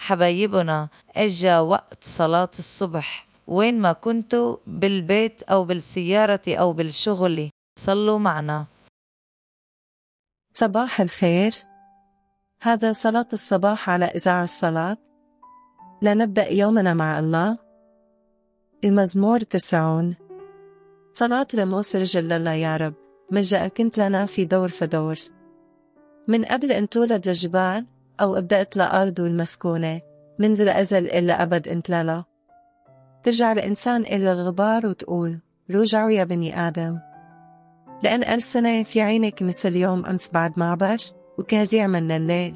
حبايبنا اجا وقت صلاة الصبح، وين ما كنتوا بالبيت أو بالسيارة أو بالشغل صلوا معنا. صباح الخير. هذا صلاة الصباح على إذاعة الصلاة. لنبدأ يومنا مع الله. المزمور 90. صلاة لموسى جل الله يا رب، مجأ كنت لنا في دور فدور. من قبل أن تولد الجبال أو أبدأت الأرض المسكونة، منذ الأزل إلا أبد أنت لنا. ترجع الإنسان إلى الغبار وتقول رجعوا يا بني آدم، لأن ألسنة في عينك مثل يوم أمس بعد معبش وكهزيع من الليل.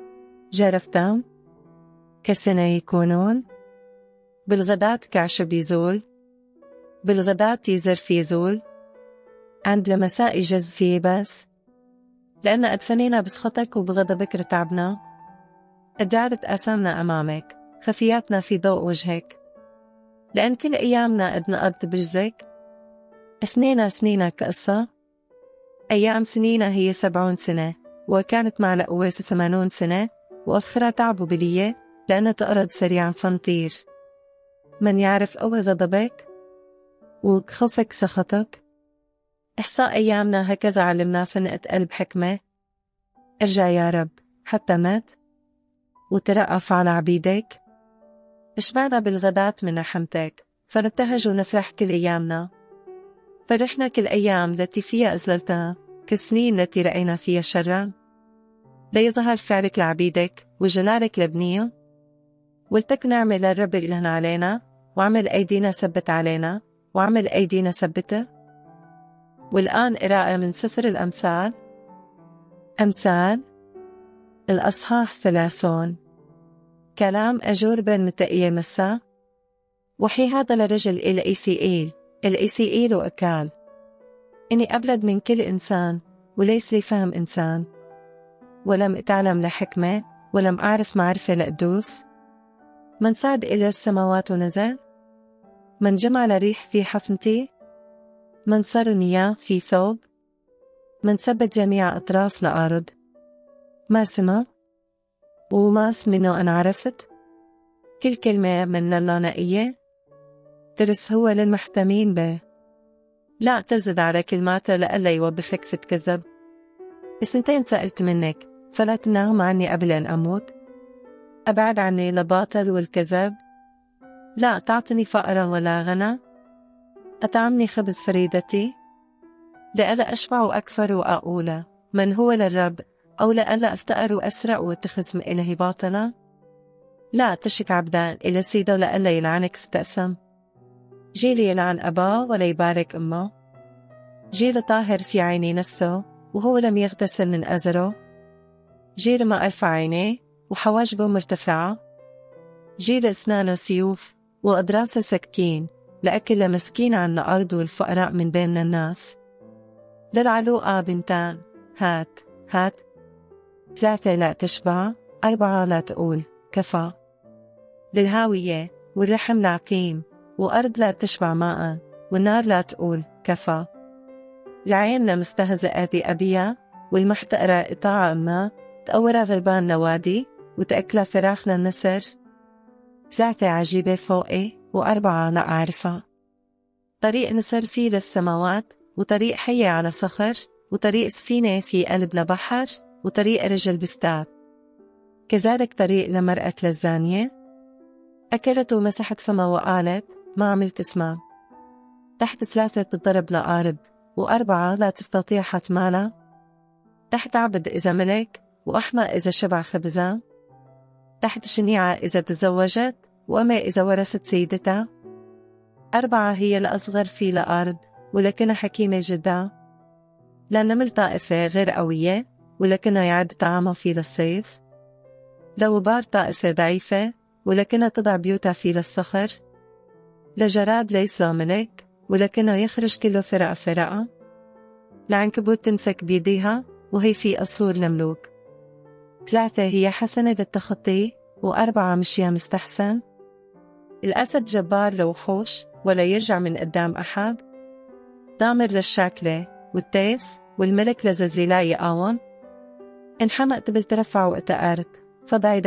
جرفتم كالسنة يكونون، بالغداة كعشب يزول، بالغداة يزرف يزول، عند المساء يجز فيه بس. لأن أدسنينا بسخطك وبغضبك رتعبنا، أجعلت أسامنا أمامك، خفياتنا في ضوء وجهك. لأن كل أيامنا قد نقضت بجزك، أسنينا سنينك كقصة. أيام سنينا هي 70 سنة، وكانت مع الأواس 80 سنة، وأفخرها تعب بلية، لأنها تقرض سريعا فنطير. من يعرف قوة غضبك وخوفك سخطك؟ إحصاء أيامنا هكذا علمنا فنقة قلب حكمة. ارجع يا رب حتى مات، وترقف على عبيدك. اشبعنا بالغداة من رحمتك، فنبتهج ونفرح كل أيامنا. فرحنا كل أيام التي فيها أزلتنا، كالسنين التي رأينا فيها شرا. ليظهر فعلك لعبيدك وجلالك لبنية. ولتكن نعمة للرب إلهنا علينا، وعمل أيدينا ثبت علينا، وعمل أيدينا ثبته. والآن قراءة من سفر الأمثال. أمثال الأصحاح 30. كلام أجور بن متقية مسا. وحي هذا لرجل الإيسيئيل وأكال. إني أبلد من كل إنسان، وليس لي فهم إنسان. ولم أتعلم لحكمة، ولم أعرف معرفة لقدوس. من صعد إلى السماوات ونزل، من جمع لريح في حفنتي، من صر المياه في ثوب، من ثبت جميع أطراف الأرض. ما سمع وماس منه أن عرفت. كل كلمة من الله نقية، درس هو للمحتمين به. لا تزد على كلماته لألا يوبخك ست كذب. السنتين سألت منك، فلا تنام عني قبل أن أموت. أبعد عني لباطل والكذب. لا تعطني فقرا ولا غنى. أطعمني خبز فريدتي، لألا أشبع أكثر وأقول من هو للرب، أو لألا أفتقر وأسرق واتخذ إلهي باطلا. لا تشك عبدا إلى سيده لألا يلعنك استأسم. جيل يلعن أباه ولا يبارك أمه. جيل طاهر في عيني نفسه، وهو لم يغتسل من أزره. جيل ما أرفع عينيه وحواجبه مرتفعة. جيل أسنانه سيوف وأضراسه سكين، لأكل مسكين عن الأرض والفقراء من بين الناس. للعلوقة بنتان، هات هات. 3 لا تشبع، 4 لا تقول كفى. للهاوية والرحم العقيم، وأرض لا تشبع ماء، والنار لا تقول كفى. العين لمستهزئة بأبيها، والمحتقرة إطاعة أمها، تقورها غربان نوادي، وتأكلها فراخ للنسر. 3 عجيبة فوقي، و4 لا أعرفها. طريق نسر فيه للسماوات، وطريق حية على صخر، وطريق سفينة في قلب لبحر، وطريق رجل بستات. كذلك طريق لمرأة للزانية. أكلت ومسحت فما وقالت ما عملت اسمها. تحت 3 بتضرب لأرض، و4 لا تستطيع حتمالها. تحت عبد إذا ملك، وأحمى إذا شبع خبزا. تحت شنيعة إذا تزوجت، وأما إذا ورثت سيدتها. 4 هي الأصغر في الأرض، ولكنها حكيمة جدا. لا نمل طائفة غير قوية، ولكنها يعد طعامها في للصيف. لو بار طائفة ضعيفة، ولكنها تضع بيوتها في للصخر. لجراد ليس ملك، ولكنه يخرج كله فرقة فرقة. لعنكبوت تمسك بيديها، وهي في أسور الملوك. 3 هي حسنة للتخطي، و4 مشيها مستحسن. الأسد جبار لوحوش، ولا يرجع من قدام أحد. ضامر للشاكلة، والتيس والملك لزلزلاء يقاوم. إن حمقت بالترفع واتقرت، فضعي